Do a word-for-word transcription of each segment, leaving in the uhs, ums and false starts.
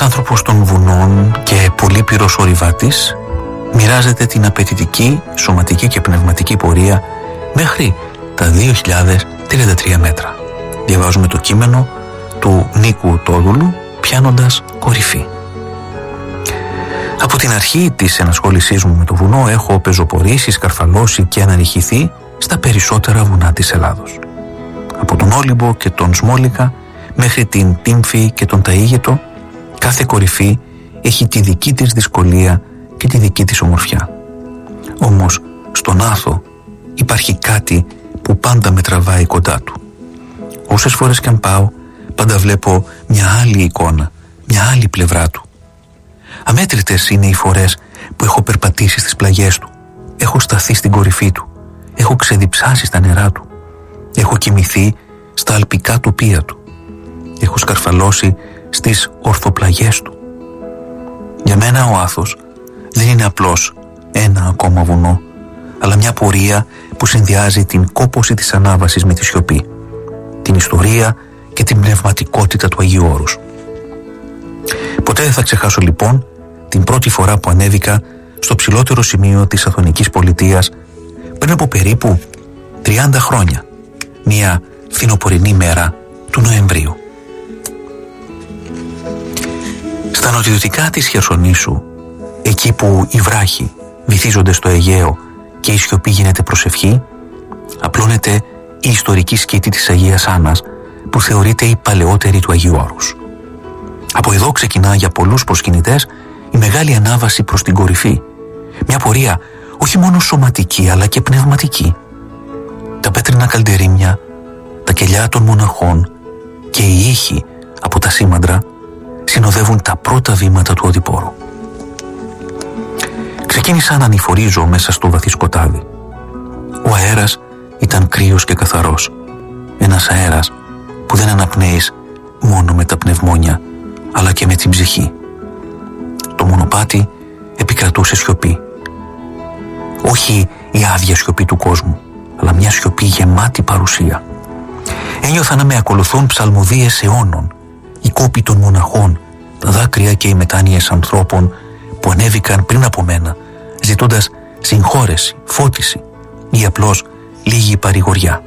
Ένας άνθρωπος των βουνών και πολύπειρος ορειβάτης μοιράζεται την απαιτητική σωματική και πνευματική πορεία μέχρι τα δύο χιλιάδες τριάντα τρία μέτρα. Διαβάζουμε το κείμενο του Νίκου Τόδουλου, πιάνοντας κορυφή. Από την αρχή της ενασχόλησής μου με το βουνό έχω πεζοπορήσει, σκαρφαλώσει και αναρριχηθεί στα περισσότερα βουνά της Ελλάδος. Από τον Όλυμπο και τον Σμόλικα μέχρι την Τύμφη και τον Ταΐγετο, κάθε κορυφή έχει τη δική της δυσκολία και τη δική της ομορφιά. Όμως στον Άθο υπάρχει κάτι που πάντα με τραβάει κοντά του. Όσες φορές και αν πάω, πάντα βλέπω μια άλλη εικόνα, μια άλλη πλευρά του. Αμέτρητες είναι οι φορές που έχω περπατήσει στις πλαγιές του, έχω σταθεί στην κορυφή του, έχω ξεδιψάσει στα νερά του, έχω κοιμηθεί στα αλπικά τοπία του, έχω σκαρφαλώσει στις ορθοπλαγιές του. Για μένα ο Άθος δεν είναι απλώς ένα ακόμα βουνό, αλλά μια πορεία που συνδυάζει την κόπωση της ανάβασης με τη σιωπή, την ιστορία και την πνευματικότητα του Αγίου Όρους. Ποτέ δεν θα ξεχάσω λοιπόν την πρώτη φορά που ανέβηκα στο ψηλότερο σημείο της Αθωνικής πολιτείας πριν από περίπου τριάντα χρόνια, μια φθινοπορεινή μέρα του Νοεμβρίου. Στα νοτιοδυτικά της Χερσονήσου, εκεί που οι βράχοι βυθίζονται στο Αιγαίο και η σιωπή γίνεται προσευχή, απλώνεται η ιστορική σκήτη της Αγίας Άννας, που θεωρείται η παλαιότερη του Αγίου Όρους. Από εδώ ξεκινά για πολλούς προσκυνητές η μεγάλη ανάβαση προς την κορυφή, μια πορεία όχι μόνο σωματική αλλά και πνευματική. Τα πέτρινα καλντερίμια, τα κελιά των μοναχών και οι ήχοι από τα σήμαντρα συνοδεύουν τα πρώτα βήματα του οδηπόρου. Ξεκίνησα να ανηφορίζω μέσα στο βαθύ σκοτάδι. Ο αέρας ήταν κρύος και καθαρός, ένας αέρας που δεν αναπνέεις μόνο με τα πνευμόνια αλλά και με την ψυχή. Το μονοπάτι επικρατούσε σιωπή. Όχι η άδεια σιωπή του κόσμου, αλλά μια σιωπή γεμάτη παρουσία. Ένιωθα να με ακολουθούν ψαλμοδίες αιώνων, οι κόποι των μοναχών, τα δάκρυα και οι μετάνοιες ανθρώπων που ανέβηκαν πριν από μένα, ζητώντας συγχώρεση, φώτιση ή απλώς λίγη παρηγοριά.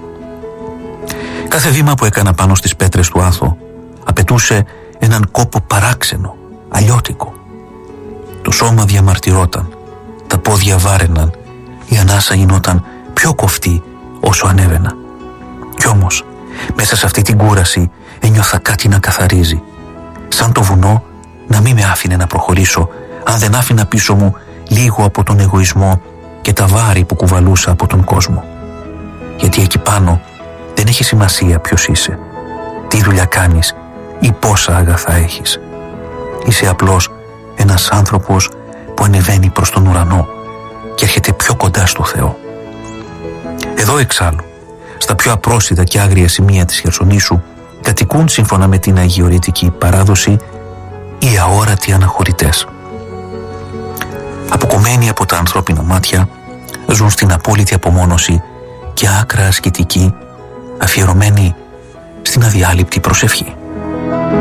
Κάθε βήμα που έκανα πάνω στις πέτρες του Άθο απαιτούσε έναν κόπο παράξενο, αλλιώτικο. Το σώμα διαμαρτυρόταν, τα πόδια βάραιναν, η ανάσα γινόταν πιο κοφτή όσο ανέβαινα. Κι όμως, μέσα σε αυτή την κούραση ένιωθα κάτι να καθαρίζει, σαν το βουνό να μην με άφηνε να προχωρήσω αν δεν άφηνα πίσω μου λίγο από τον εγωισμό και τα βάρη που κουβαλούσα από τον κόσμο. Γιατί εκεί πάνω δεν έχει σημασία ποιος είσαι, τι δουλειά κάνεις ή πόσα αγαθά έχεις. Είσαι απλώς ένας άνθρωπος που ανεβαίνει προς τον ουρανό και έρχεται πιο κοντά στο Θεό. Εδώ εξάλλου, στα πιο απρόσιτα και άγρια σημεία της Χερσονήσου, κατοικούν σύμφωνα με την αγιορείτικη παράδοση οι αόρατοι αναχωρητές. Αποκομμένοι από τα ανθρώπινα μάτια, ζουν στην απόλυτη απομόνωση και άκρα ασκητική, αφιερωμένοι στην αδιάλειπτη προσευχή.